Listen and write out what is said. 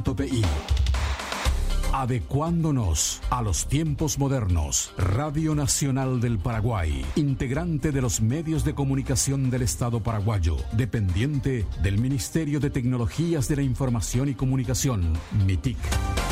radio.pi. Adecuándonos a los tiempos modernos. Radio Nacional del Paraguay, integrante de los medios de comunicación del Estado paraguayo, dependiente del Ministerio de Tecnologías de la Información y Comunicación, MITIC.